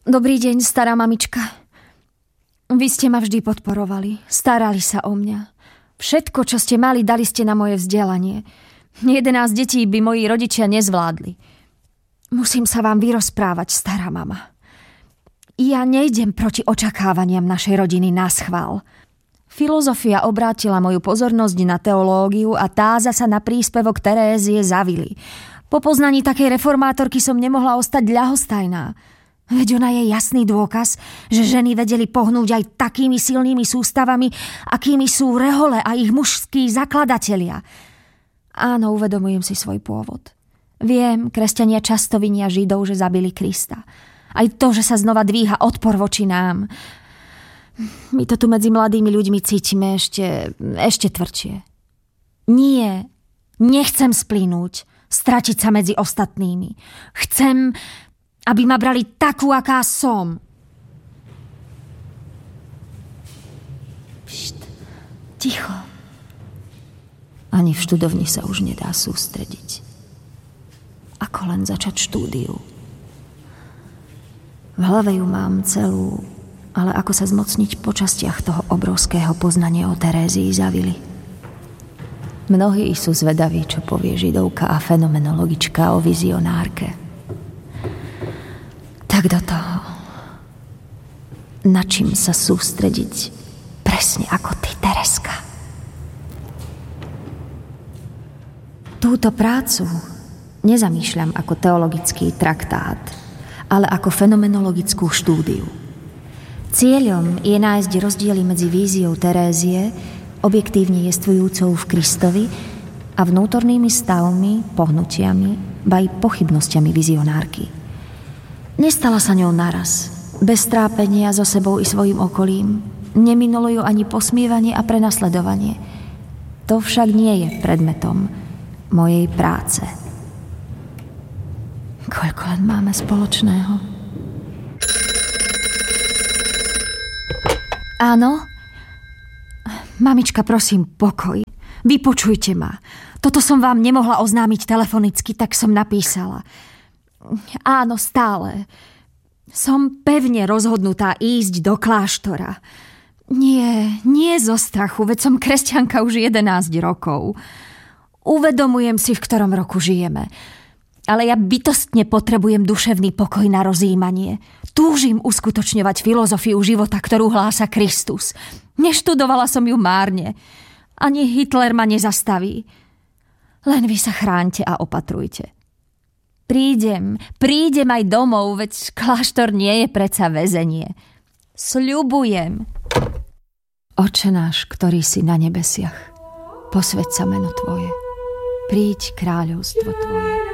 Dobrý deň, stará mamička. Vy ste ma vždy podporovali, starali sa o mňa. Všetko, čo ste mali, dali ste na moje vzdelanie. 11 detí by moji rodičia nezvládli. Musím sa vám vyrozprávať, stará mama. Ja nejdem proti očakávaniam našej rodiny naschvál. Filozofia obrátila moju pozornosť na teológiu a tá zasa na príspevok Terézie Zavily. Po poznaní takej reformátorky som nemohla ostať ľahostajná. Veď ona je jasný dôkaz, že ženy vedeli pohnúť aj takými silnými sústavami, akými sú rehole a ich mužskí zakladatelia. Áno, uvedomujem si svoj pôvod. Viem, kresťania často vinia Židov, že zabili Krista. Aj to, že sa znova dvíha odpor voči nám. My to tu medzi mladými ľuďmi cítime ešte tvrdšie. Nie, nechcem splynúť, stratiť sa medzi ostatnými. Chcem, aby ma brali takú, aká som. Pšt, ticho. Ani v študovni sa už nedá sústrediť. Ako len začať štúdiu. V hlave ju mám celú, ale ako sa zmocniť po častiach toho obrovského poznania o Terézii Zavily. Mnohí sú zvedaví, čo povie židovka a fenomenologička o vizionárke. Tak do toho. Na čím sa sústrediť? Presne ako ty, Tereska. Túto prácu nezamýšľam ako teologický traktát, ale ako fenomenologickú štúdiu. Cieľom je nájsť rozdiely medzi víziou Terézie, objektívne jestvujúcou v Kristovi, a vnútornými stavmi, pohnutiami, ba aj pochybnostiami vizionárky. Nestala sa ňou naraz, bez trápenia so sebou i svojim okolím. Neminulo ju ani posmievanie a prenasledovanie. To však nie je predmetom mojej práce. Koľko len máme spoločného. Áno? Mamička, prosím, pokoj. Vypočujte ma. Toto som vám nemohla oznámiť telefonicky, tak som napísala. Áno, stále. Som pevne rozhodnutá ísť do kláštora. Nie zo strachu, veď som kresťanka už 11 rokov. Uvedomujem si, v ktorom roku žijeme. Ale ja bytostne potrebujem duševný pokoj na rozjímanie. Túžim uskutočňovať filozofiu života, ktorú hlása Kristus. Neštudovala som ju márne. Ani Hitler ma nezastaví. Len vy sa chráňte a opatrujte. Prídem aj domov, veď kláštor nie je predsa väzenie. Sľubujem. Oče náš, ktorý si na nebesiach, posväť sa meno Tvoje. Príď kráľovstvo Tvoje.